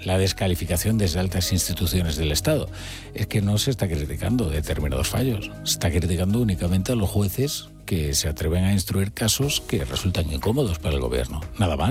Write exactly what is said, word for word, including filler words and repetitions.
la descalificación desde altas instituciones del Estado. Es que no se está criticando determinados fallos, se está criticando únicamente a los jueces que se atreven a instruir casos que resultan incómodos para el gobierno, nada más.